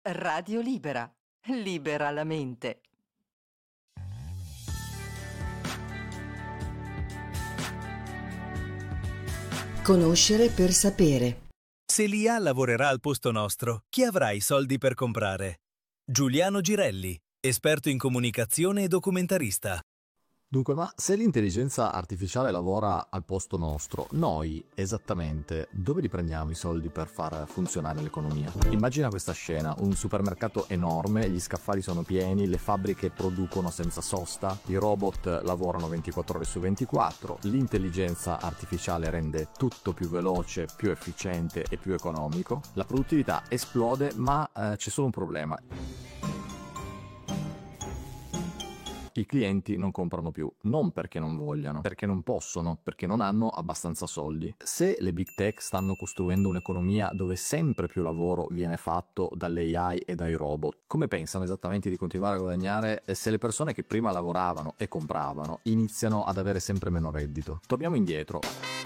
Radio Libera. Libera la mente. Conoscere per sapere. Se l'IA lavorerà al posto nostro, chi avrà i soldi per comprare? Giuliano Girelli, esperto in comunicazione e documentarista. Dunque, ma se l'intelligenza artificiale lavora al posto nostro, noi esattamente dove li prendiamo i soldi per far funzionare l'economia? Immagina questa scena, un supermercato enorme, gli scaffali sono pieni, le fabbriche producono senza sosta, i robot lavorano 24 ore su 24, l'intelligenza artificiale rende tutto più veloce, più efficiente e più economico, la produttività esplode, ma c'è solo un problema. I clienti non comprano più, non perché non vogliano, perché non possono, perché non hanno abbastanza soldi. Se le big tech stanno costruendo un'economia dove sempre più lavoro viene fatto dalle AI e dai robot, come pensano esattamente di continuare a guadagnare se le persone che prima lavoravano e compravano iniziano ad avere sempre meno reddito? Torniamo indietro.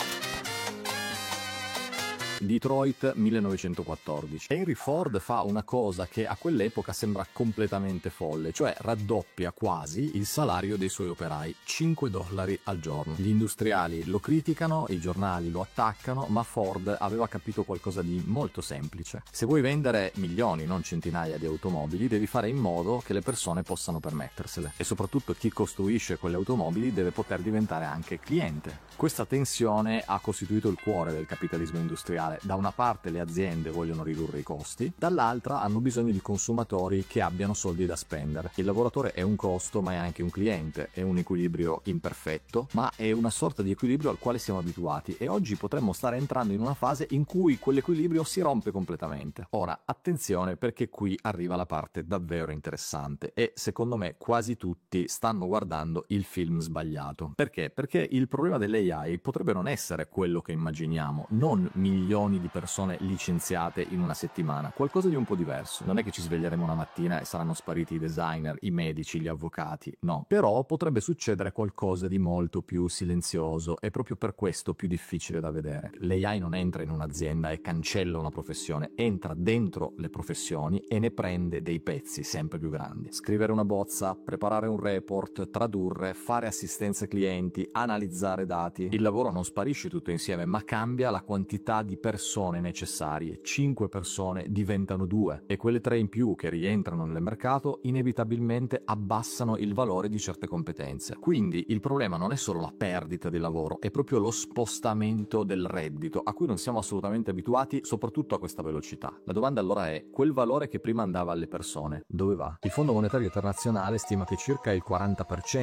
Detroit 1914. Henry Ford fa una cosa che a quell'epoca sembra completamente folle, cioè raddoppia quasi il salario dei suoi operai, $5 al giorno. Gli industriali lo criticano, i giornali lo attaccano, ma Ford aveva capito qualcosa di molto semplice. Se vuoi vendere milioni, non centinaia di automobili, devi fare in modo che le persone possano permettersele. E soprattutto chi costruisce quelle automobili deve poter diventare anche cliente. Questa tensione ha costituito il cuore del capitalismo industriale. Da una parte le aziende vogliono ridurre i costi, dall'altra hanno bisogno di consumatori che abbiano soldi da spendere. Il lavoratore è un costo, ma è anche un cliente, è un equilibrio imperfetto, ma è una sorta di equilibrio al quale siamo abituati e oggi potremmo stare entrando in una fase in cui quell'equilibrio si rompe completamente. Ora, attenzione, perché qui arriva la parte davvero interessante e secondo me quasi tutti stanno guardando il film sbagliato. Perché? Perché il problema delle AI potrebbe non essere quello che immaginiamo, non milioni di persone licenziate in una settimana, qualcosa di un po' diverso. Non è che ci sveglieremo una mattina e saranno spariti i designer, i medici, gli avvocati, no. Però potrebbe succedere qualcosa di molto più silenzioso e proprio per questo più difficile da vedere. L'AI non entra in un'azienda e cancella una professione, entra dentro le professioni e ne prende dei pezzi sempre più grandi. Scrivere una bozza, preparare un report, tradurre, fare assistenza clienti, analizzare dati. Il lavoro non sparisce tutto insieme, ma cambia la quantità di persone necessarie. 5 persone diventano 2 e quelle 3 in più che rientrano nel mercato inevitabilmente abbassano il valore di certe competenze. Quindi il problema non è solo la perdita di lavoro, è proprio lo spostamento del reddito a cui non siamo assolutamente abituati, soprattutto a questa velocità. La domanda allora è: quel valore che prima andava alle persone, dove va? Il Fondo Monetario Internazionale stima che circa il 40%